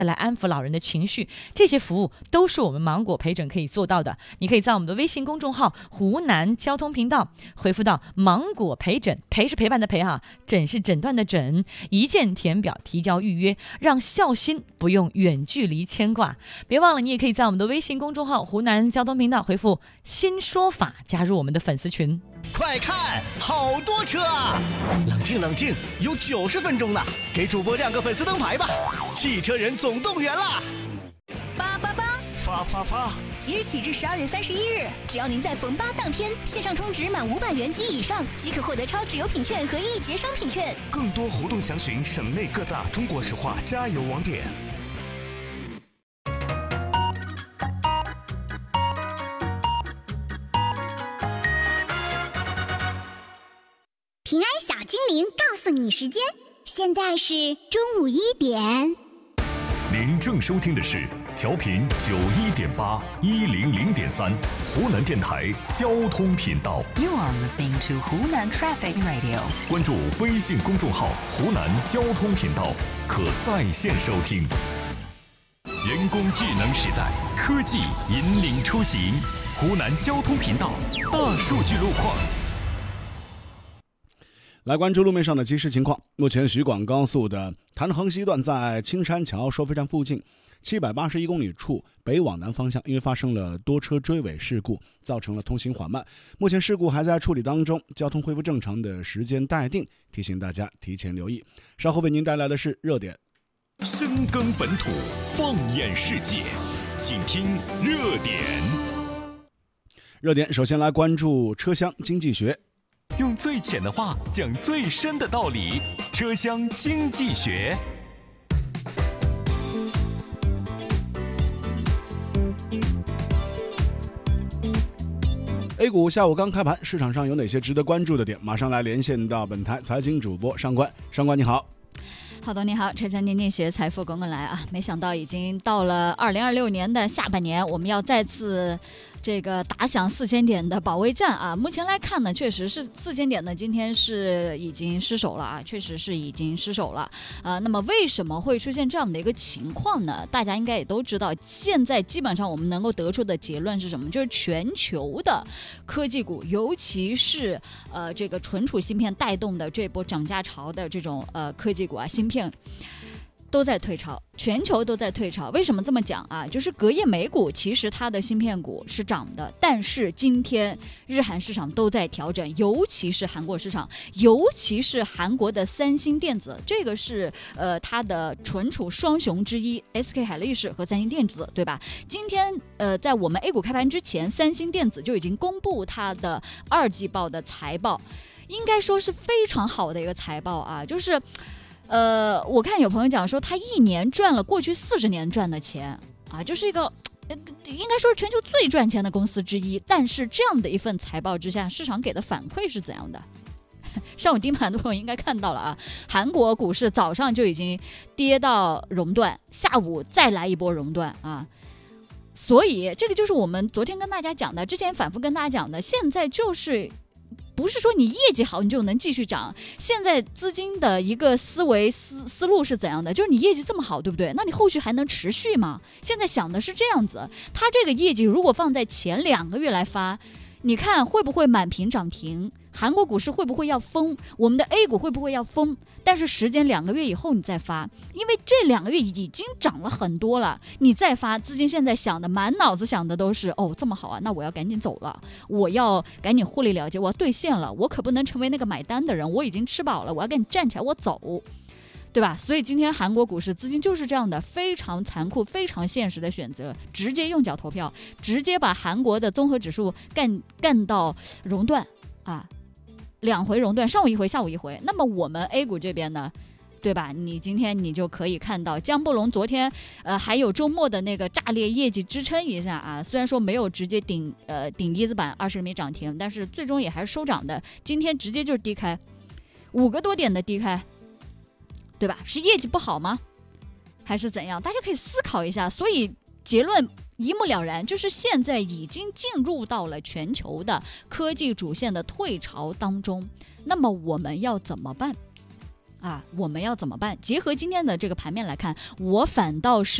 来安抚老人的情绪，这些服务都是我们芒果陪诊可以做到的。你可以在我们的微信公众号湖南交通频道回复到芒果陪诊，陪是陪伴的陪哈，诊是诊断的诊，一键填表提交预约，让孝心不用远距离牵挂。别忘了，你也可以在我们的微信公众号湖南交通频道回复新说法，加入我们的粉丝群。 快看，好多车啊！冷静冷静，有90分钟呢，给主播亮个粉丝灯牌吧！汽车人总动员啦！888，发！ 即日起至12月31日，只要您在逢8当天线上充值满500元及以上，即可获得超值优品券和1节商品券。 更多活动详询省内各大中国石化加油网点。 平安小精灵告诉你时间，现在是中午1点。 您正收听的是调频91.8 100.3湖南电台交通频道。 You are listening to Hunan Traffic Radio。 关注微信公众号湖南交通频道，可在线收听。人工智能时代，科技引领出行。湖南交通频道大数据路况。 来关注路面上的即时情况。目前徐广高速的潭衡西段在青山桥收费站附近781公里处北往南方向，因为发生了多车追尾事故，造成了通行缓慢。目前事故还在处理当中，交通恢复正常的时间待定，提醒大家提前留意。稍后为您带来的是热点。 深耕本土，放眼世界，请听热点。 热点首先来关注车厢经济学。 用最浅的话讲最深的道理，车厢经济学。 A 股下午刚开盘，市场上有哪些值得关注的点？马上来连线到本台财经主播上官。上官你好。 好的，你好，车厢经济学财富滚滚来啊！没想到已经到了2026年的下半年，我们要再次这个打响4000点的保卫战啊！目前来看呢，确实是4000点呢，今天是已经失守了啊，确实是已经失守了啊。那么为什么会出现这样的一个情况呢？大家应该也都知道，现在基本上我们能够得出的结论是什么？就是全球的科技股，尤其是这个存储芯片带动的这波涨价潮的这种科技股啊，芯片都在退潮，全球都在退潮。为什么这么讲啊？就是隔夜美股其实它的芯片股是涨的，但是今天日韩市场都在调整，尤其是韩国市场，尤其是韩国的三星电子，这个是它的存储双雄之一 SK 海力士和三星电子，对吧？今天在我们 A 股开盘之前，三星电子就已经公布它的2季报的财报，应该说是非常好的一个财报啊，就是我看有朋友讲说，他1年赚了过去40年赚的钱啊，就是一个应该说是全球最赚钱的公司之一。但是这样的一份财报之下，市场给的反馈是怎样的？上午盯盘的朋友应该看到了啊，韩国股市早上就已经跌到熔断，下午再来一波熔断啊。所以这个就是我们昨天跟大家讲的，之前反复跟大家讲的，现在就是不是说你业绩好你就能继续涨，现在资金的一个思路是怎样的？就是你业绩这么好，对不对？那你后续还能持续吗？现在想的是这样子，它这个业绩如果放在前2个月来发，你看会不会满屏涨停？韩国股市会不会要封？我们的 A 股会不会要封？但是时间2个月以后你再发，因为这2个月已经涨了很多了，你再发，资金现在想的满脑子想的都是这么好啊，那我要赶紧走了，我要赶紧获利了结，我要兑现了，我可不能成为那个买单的人，我已经吃饱了，我要赶紧站起来，我走，对吧？所以今天韩国股市资金就是这样的，非常残酷非常现实的选择，直接用脚投票，直接把韩国的综合指数干到熔断啊，2回熔断，上午1回，下午1回。那么我们 A 股这边呢，对吧？你今天你就可以看到江波龙昨天还有周末的那个炸裂业绩支撑一下啊，虽然说没有直接顶一字板20米涨停，但是最终也还是收涨的。今天直接就是低开5个多点的低开，对吧？是业绩不好吗？还是怎样？大家可以思考一下。所以结论一目了然，就是现在已经进入到了全球的科技主线的退潮当中。那么我们要怎么办啊，我们要怎么办？结合今天的这个盘面来看，我反倒是